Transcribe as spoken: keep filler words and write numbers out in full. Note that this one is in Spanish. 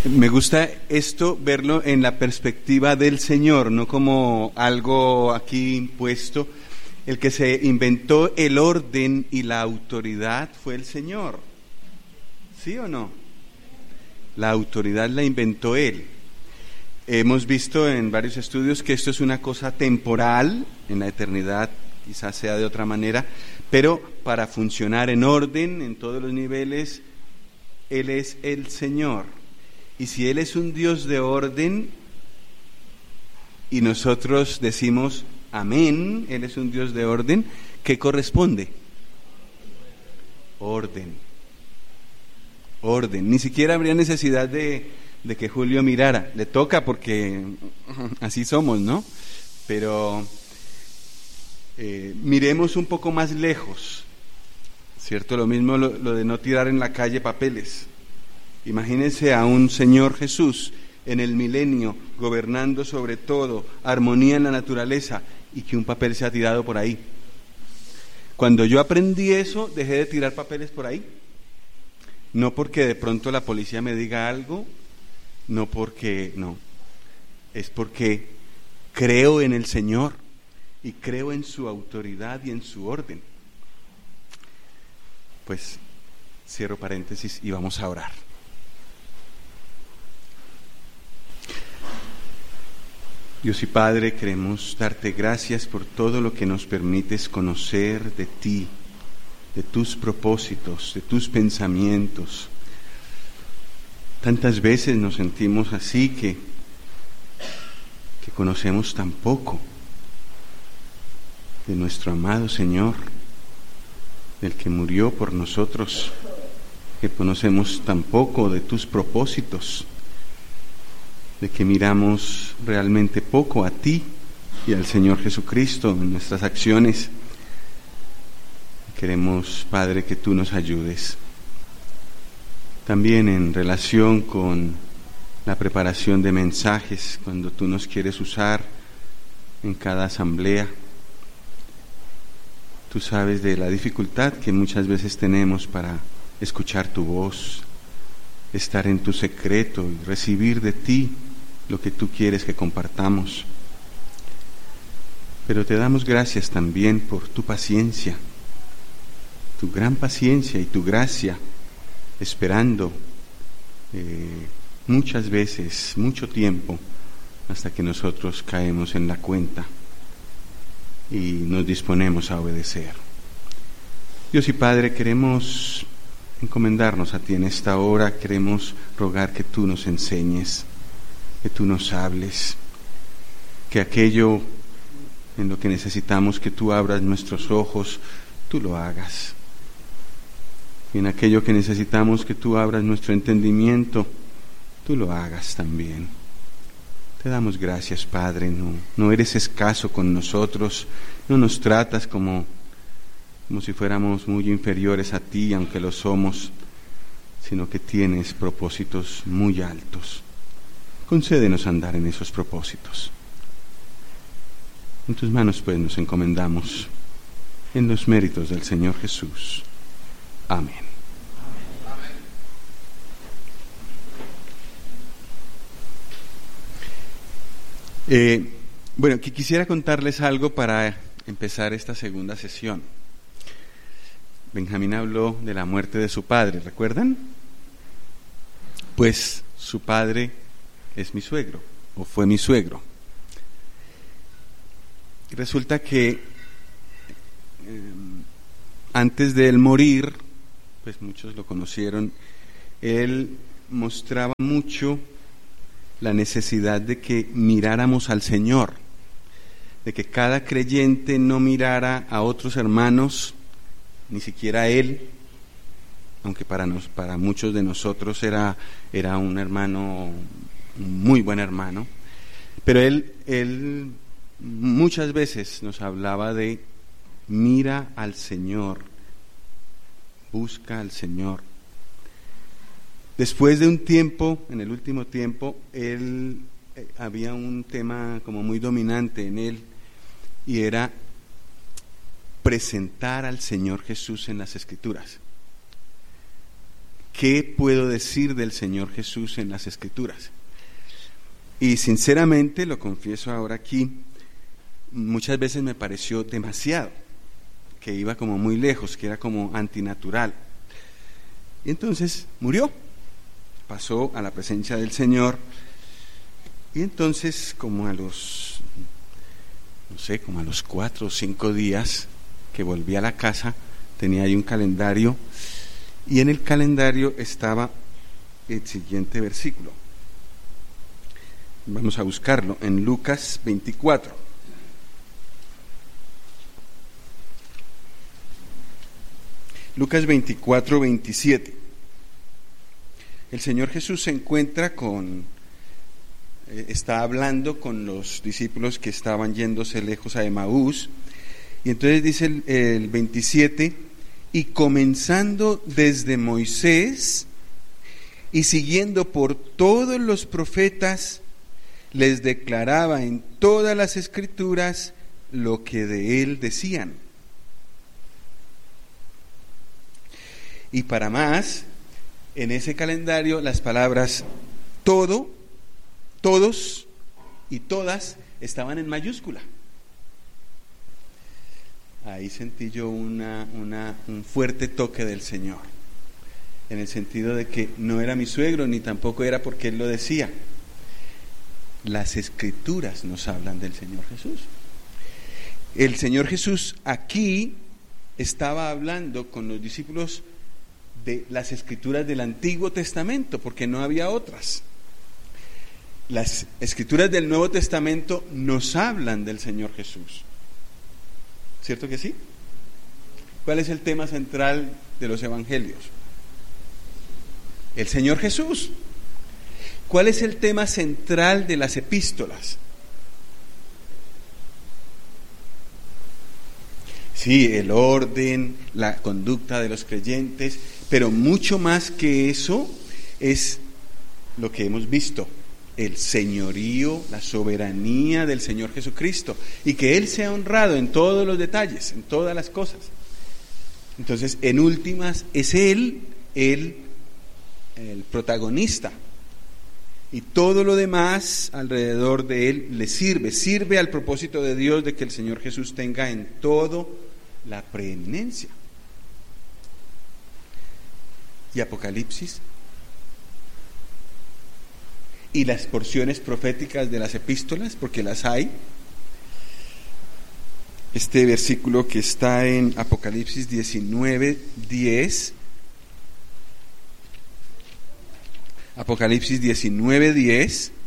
Me gusta esto, verlo en la perspectiva del Señor, no como algo aquí impuesto. El que se inventó el orden y la autoridad fue el Señor. ¿Sí o no? La autoridad la inventó Él. Hemos visto en varios estudios que esto es una cosa temporal, en la eternidad quizás sea de otra manera, pero para funcionar en orden, en todos los niveles, Él es el Señor. Y si Él es un Dios de orden, y nosotros decimos amén, Él es un Dios de orden, ¿qué corresponde? Orden. Orden. Ni siquiera habría necesidad de, de que Julio mirara. Le toca porque así somos, ¿no? Pero eh, miremos un poco más lejos, ¿cierto? Lo mismo lo, lo de no tirar en la calle papeles. Imagínense a un Señor Jesús en el milenio, gobernando sobre todo, armonía en la naturaleza, y que un papel se ha tirado por ahí. Cuando yo aprendí eso, dejé de tirar papeles por ahí. No porque de pronto la policía me diga algo, no porque, no, es porque creo en el Señor y creo en su autoridad y en su orden. Pues cierro paréntesis y vamos a orar. Dios y Padre, queremos darte gracias por todo lo que nos permites conocer de ti, de tus propósitos, de tus pensamientos. Tantas veces nos sentimos así que, que conocemos tan poco de nuestro amado Señor, del que murió por nosotros, que conocemos tan poco de tus propósitos, de que miramos realmente poco a ti y al Señor Jesucristo en nuestras acciones. Queremos, Padre, que tú nos ayudes. También en relación con la preparación de mensajes, cuando tú nos quieres usar en cada asamblea. Tú sabes de la dificultad que muchas veces tenemos para escuchar tu voz, estar en tu secreto y recibir de ti lo que tú quieres que compartamos. Pero te damos gracias también por tu paciencia, tu gran paciencia y tu gracia, esperando eh, muchas veces, mucho tiempo, hasta que nosotros caemos en la cuenta y nos disponemos a obedecer. Dios y Padre, queremos encomendarnos a ti en esta hora, queremos rogar que tú nos enseñes, que tú nos hables, que aquello en lo que necesitamos que tú abras nuestros ojos, tú lo hagas. Y en aquello que necesitamos que tú abras nuestro entendimiento, tú lo hagas también. Te damos gracias, Padre, no, no eres escaso con nosotros, no nos tratas como, como si fuéramos muy inferiores a ti, aunque lo somos, sino que tienes propósitos muy altos. Concédenos andar en esos propósitos. En tus manos, pues, nos encomendamos en los méritos del Señor Jesús. Amén. Eh, bueno, que quisiera contarles algo para empezar esta segunda sesión. Benjamín habló de la muerte de su padre, ¿recuerdan? Pues su padre es mi suegro, o fue mi suegro. Y resulta que eh, antes de él morir, pues muchos lo conocieron, él mostraba mucho la necesidad de que miráramos al Señor, de que cada creyente no mirara a otros hermanos, ni siquiera a él, aunque para, nos, para muchos de nosotros era, era un hermano, un muy buen hermano, pero él, él muchas veces nos hablaba de mira al Señor, busca al Señor. Después de un tiempo, en el último tiempo, él eh, había un tema como muy dominante en él, y era presentar al Señor Jesús en las Escrituras. ¿qué puedo decir del Señor Jesús en las Escrituras? Y sinceramente, lo confieso ahora aquí, muchas veces me pareció demasiado, que iba como muy lejos, que era como antinatural. Y entonces murió, pasó a la presencia del Señor, y entonces como a los, no sé, como a los cuatro o cinco días que volví a la casa, tenía ahí un calendario, y en el calendario estaba el siguiente versículo. Vamos a buscarlo en Lucas veinticuatro. Lucas veinticuatro, veintisiete. El Señor Jesús se encuentra con, eh, está hablando con los discípulos que estaban yéndose lejos a Emaús, y entonces dice el, el veintisiete, y comenzando desde Moisés y siguiendo por todos los profetas, les declaraba en todas las Escrituras lo que de él decían. Y para más, en ese calendario las palabras todo, todos y todas estaban en mayúscula. Ahí sentí yo una, una, un fuerte toque del Señor, en el sentido de que no era mi suegro, ni tampoco era porque él lo decía. Las Escrituras nos hablan del Señor Jesús. El Señor Jesús aquí estaba hablando con los discípulos de las Escrituras del Antiguo Testamento, porque no había otras. Las Escrituras del Nuevo Testamento nos hablan del Señor Jesús. ¿Cierto que sí? ¿Cuál es el tema central de los Evangelios? El Señor Jesús. ¿Cuál es el tema central de las epístolas? Sí, el orden, la conducta de los creyentes, pero mucho más que eso es lo que hemos visto, el señorío, la soberanía del Señor Jesucristo, y que Él sea honrado en todos los detalles, en todas las cosas. Entonces, en últimas, es Él el, el protagonista, y todo lo demás alrededor de Él le sirve, sirve al propósito de Dios de que el Señor Jesús tenga en todo la preeminencia. Y Apocalipsis y las porciones proféticas de las epístolas, porque las hay. Este versículo que está en Apocalipsis diecinueve, diez. Apocalipsis diecinueve, diez.